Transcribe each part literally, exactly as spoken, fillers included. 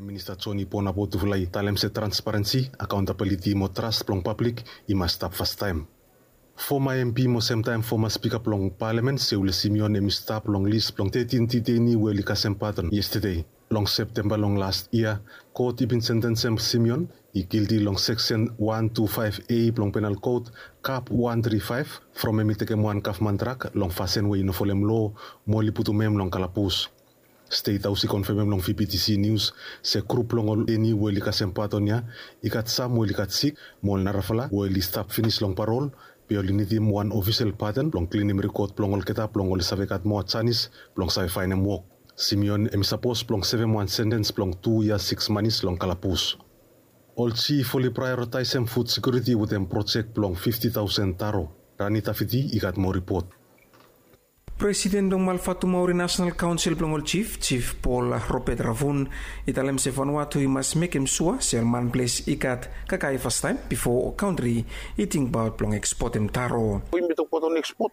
Prime Minister Tony Pona botu fulai talem se transparency, accountability mo trust plong public i must stop first time. Former M P mo same time former speaker plong parliament Seule Simeon emi stop long list plong thirteen titeni weli kasempatan yesterday. Long September long last year, court ibin sentence Simeon i guilty long section one twenty-five A plong penal code cap one thirty-five from emiteke muan kaf mantrak long fasen we no folem law mo liputu mem long kalapus. State House confirm long V P T C News se krup long eni weli kasempatonya ikat sam weli katsik mol narafala weli stop finish long parole piolinitim one official pattern long klinim record plongol kita plongol savekat mo chanis plong sai fine walk. Simeon emisapos plong seven month sentence plong two years six months long kalapus. All chief fully prioritize food security with them project plong fifty thousand taro. Ranita Fiti ikat mo report. President dong Malfatu Maori National Council Plongol Chief, Chief Paul Ropet Ravun, italem se Vanuatu he must make him sure Sherman place ikat kakai first time before country eating about plong export em taro. We meet to put on export.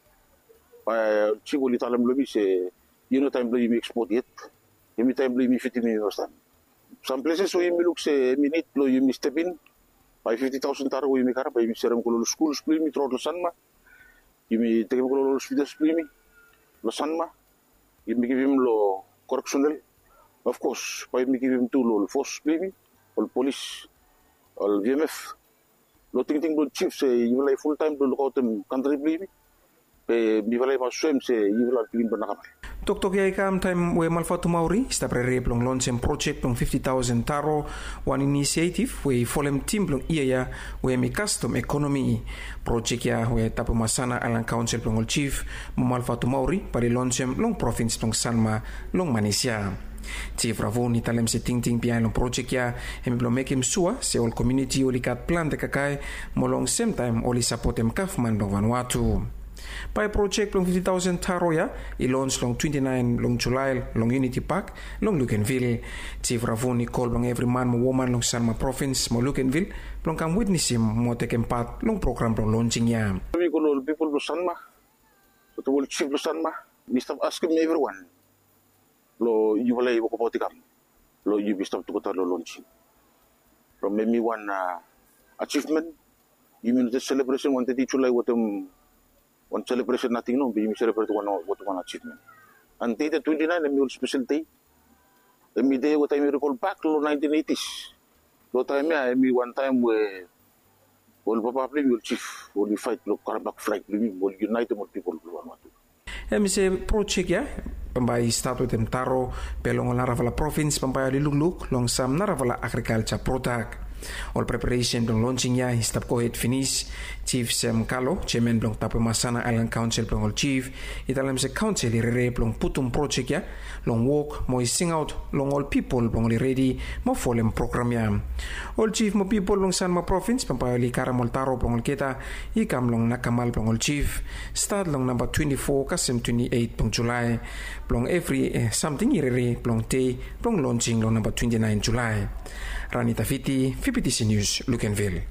Uh, Chief will italem lobi se you know time blow export yet. You time blow me fifty million stand. Some places we me look se minute blow you step in by fifty thousand taro we make up by serum kolol school split me trot sanma. You me take kolol feeder split me. Lo sanma, you give him lo correctional, of course. Why me give him two lo force baby, or police, or V M F. Lo ting ting lo chief say you will full time to look out them country baby. Pe mi will ma swim say you will clean banana. Tok tok yai kam time we Malfatu Maori sta prere plong launch em project plong fifty thousand taro one initiative we folem team plong iya we mi custom economy project ya we tapu masana alang council plong chief Malfatu Maori pari launch em long province plong Sanma long Malaysia. Chief Ravon italem se ting ting pian long project ya em plong make him sure se all community olikat plan de kakai molong same time oli support em kafman long Vanuatu. Pai project long fifty thousand taro ya, i launch long twenty-nine long July long Unity Park long Lukenville. Chief Ravoni call long every man mo woman long Sanma province mo Lukenville long kam witness him mo take part long program long launching ya. We call all people lo Sanma, so the whole chief lo Sanma. We stop asking everyone. Lo you will able to put lo you be stop to go to lo launching. From maybe one uh, achievement, you mean the celebration one thirty July what them. One celebration nothing no, we celebrate one what one achievement. And day the twenty-nine, a meal special day. The me day what I recall back to nineteen eighties. Lo time I me one time where all probably will chief will fight lo Karabakh flag will unite more people one what. Emi se project ya pambai start with them taro pelong naravala province pambai luluk long sam naravala agriculture product. All preparation long launching ya stop ko it finish. Chief Sam Kalo, chairman blong tapu masana Island Council blong all chief, italam se council irere blong putum project ya, long walk mo sing out long all people blong ready mo folem program ya. All chief mo people blong Sanma province pampayali karamol taro blong kita ikam long nakamal blong all chief start long number twenty-four kasem twenty-eight blong July blong every eh, something irere blong day blong launching long number twenty-nine July. Ranita Fiti, V P T C News, Lukenville.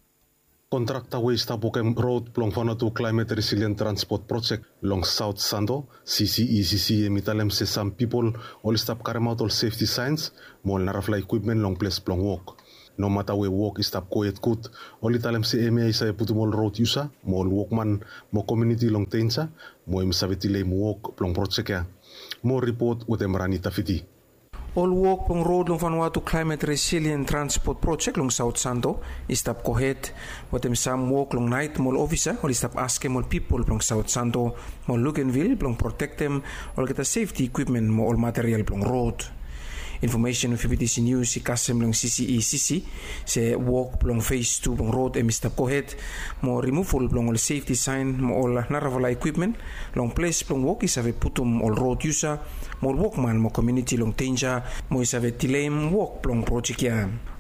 Kontrakta Waste Tapukem Road plong Vanuatu Climate Resilient Transport Project long South Sando, C C E C C emitalem se some people all stop karemaut all safety signs, mol narafla equipment long place plong walk. No matter where walk stop quiet good, all italem se M A sa putumol road user, mol walkman mo community long tensa, mo em savitile mo walk plong project ya. Mo report with em Ranita Fiti. All walk long road long Vanuatu Climate Resilient Transport Project long South Sando istap kohet watem sam walk long night mall officer or istap ask mall people long South Sando mall Lukenville long protect them or get a safety equipment mo all material long road. Information of V P T C News si kasem long C C E C C se walk long phase two long road em istap kohet mo removal long all safety sign mo all naravala equipment long place long walk isave putum all road user mo walkman mo community long tenja mo isave tilem walk long project ya.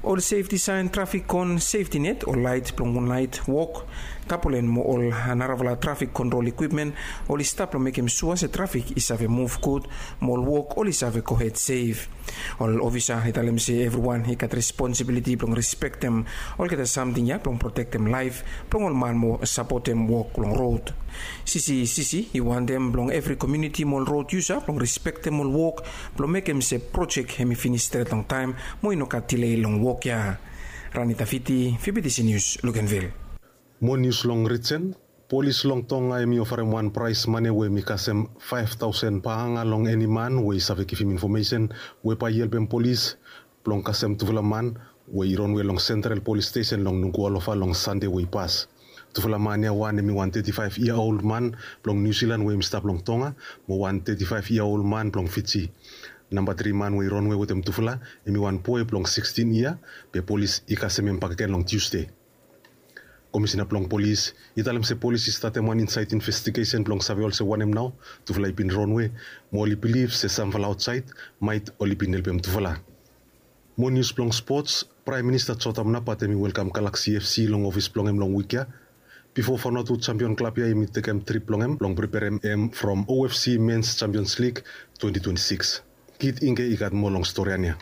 All safety sign traffic con safety net or light plong moonlight walk tapolen mo all naravala traffic control equipment all stop plong make him sure se traffic is have a move good mol walk all is have a coheed safe. All officer hitalem say everyone he got responsibility plong respect them all get something ya plong protect them life plong all man mo support them walk long road. Sisi sisi he want them plong every community mol road user plong respect them all walk plong make him say project hemi finish straight long time mo inoka delay long walk ya. Rani Tafiti, V B T C News, Luganville. Mo news long written, police long tonga emi offer one prize money we mi kasem five thousand pahanga long any man we save give him information we pa yelbem police plong kasem tuvula man we iron we long central police station long nungualofa long Sunday we pass. Tuvula man ya one emi one thirty-five year old man plong New Zealand we mstap long tonga mo one thirty-five year old man plong Fiji. Number three man we run we with them tufula emi one boy plong sixteen year pe police ikasem empakaken long Tuesday. Commissioner plong police italem se police start one inside investigation plong save also one em now tufula ipin runway mo li believe se samval outside might oli pin helpem tufula. Mo news plong sports Prime Minister Chotam Napat emi welcome Galaxy F C long office plong em long weekya. Before Vanuatu Champion Club ya emi take em trip plong em long prepare em from O F C Men's Champions League twenty twenty-six. Kit inge ikat mo long storyanya.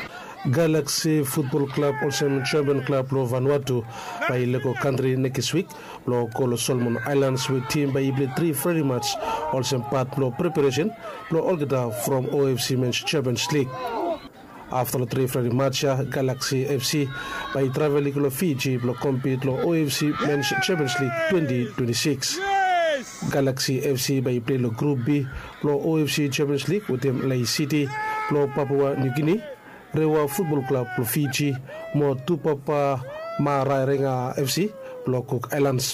Galaxy Football Club also Champion Club lo Vanuatu by Leko country next week lo Kolo Solomon Islands with team by play three friendly match also part lo preparation lo all get from O F C Men's Champions League. After the three friendly match Galaxy F C by traveling lo Fiji lo compete lo O F C Men's Champions League twenty twenty-six. Galaxy F C by play lo Group B lo O F C Champions League with them Lai City lo Papua New Guinea. Rewa Football Club lo Fiji mo Tupapa Mararenga F C lo Cook Islands.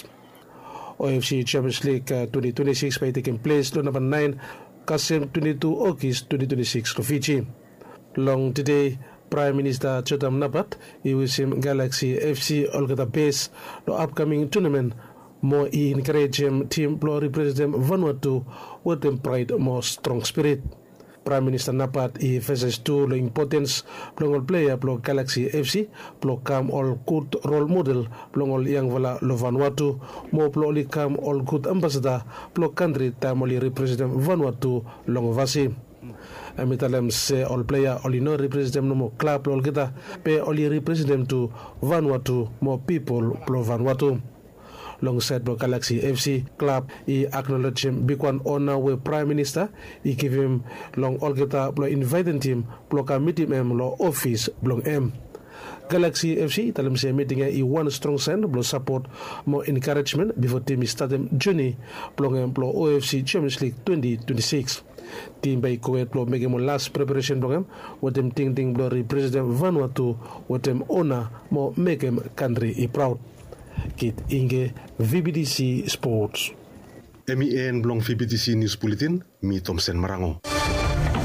O F C Champions League uh, twenty twenty-six by taking place lo number nine Kasem twenty-two August twenty twenty-six lo Fiji. Long today Prime Minister Chotam Napat he will see Galaxy F C all get the base lo upcoming tournament mo he encourage him team lo represent Vanuatu with them pride more strong spirit. Prime Minister Napat he faces to the importance plong player plong Galaxy F C plong come all good role model plong all young vala lo Vanuatu mo plong come all good ambassador plong country time only represent Vanuatu long vasi. Amitalem se all player only no represent no mo club plong kita pe only represent to Vanuatu more people plong Vanuatu. Alongside the Galaxy F C club, he acknowledged him big one honor with Prime Minister. He give him long all get up, inviting him, block a meeting him, lo office, blong M. Galaxy F C, tell him say meeting he one strong send, blow support, more encouragement before team start them journey, blong M, blow O F C Champions League twenty twenty-six. Team by Kuwait blow make him last preparation program, with them ting ting blow represent Vanuatu, with them honor, more make him country he proud. Kit Inge, V B T C Sports. M E N Blong V B T C News Bulletin, mi Thompson Marango.